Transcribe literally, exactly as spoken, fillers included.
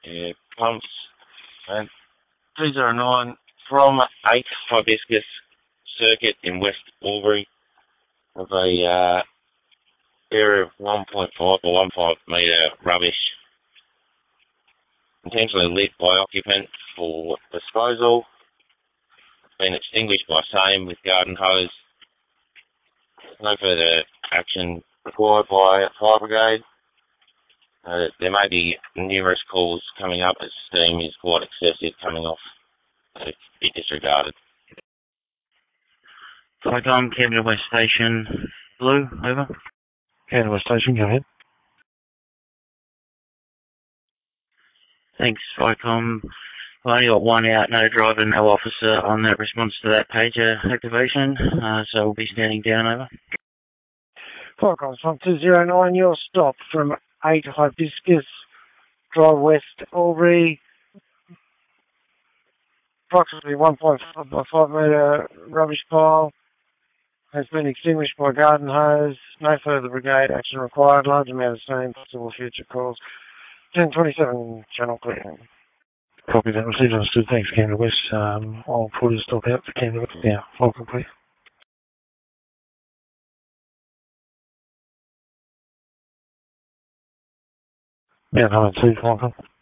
Yeah, pumps. And two zero nine from eight Hibiscus Circuit in West Albury of a uh, area of one point five or one five metre rubbish intentionally lit by occupant for disposal. Been extinguished by same with garden hose. No further action required by fire brigade. Uh, there may be numerous calls coming up as steam is quite excessive coming off, so to be disregarded. Flycom, Canberra West Station, Blue, over. Canberra West Station, go ahead. Thanks, Flycom. I only got one out, no driver, no officer on that response to that pager activation, uh, so we'll be standing down, over. Flycom from two zero nine, your stop from eight Hibiscus Drive West Albury. Approximately one point five metre rubbish pile has been extinguished by garden hose. No further brigade action required. Large amount of steam, possible future calls. ten twenty-seven, channel clear. Copy that. Received, understood. Thanks, Canberra West. Um, I'll put a stop out for Canberra West now. Welcome, clear. Yeah, number two, welcome.